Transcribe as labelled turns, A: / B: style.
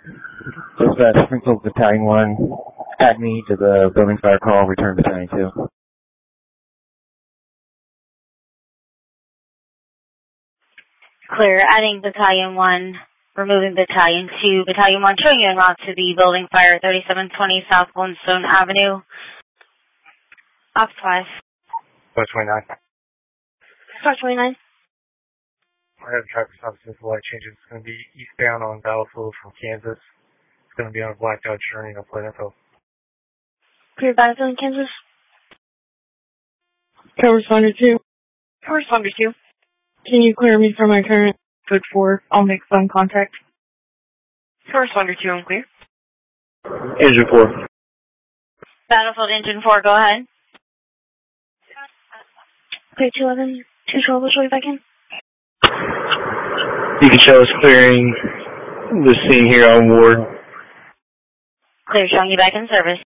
A: Dispatch, Springfield Battalion 1, add me to the building fire call, return Battalion 2.
B: Clear, adding Battalion 1, removing Battalion 2. Battalion 1 showing you en route to the building fire, 3720 South Goldstone Avenue. Ops 5.
C: Star 29.
B: Star 29.
C: I have a traffic stop since the light changes. It's going to be eastbound on Battlefield from Kansas. It's going to be on a black Dodge Journey. No flight info.
B: Clear, Battlefield in Kansas.
D: Co-responder 2.
B: Co-responder 2.
D: Can you clear me from my current code 4? I'll make phone contact.
B: Co-responder 2, I'm clear.
A: Engine 4.
B: Battlefield Engine 4, go ahead. Clear 211, 212, will show you back in.
A: You can show us clearing the scene here on ward.
B: Clear, showing you back in service.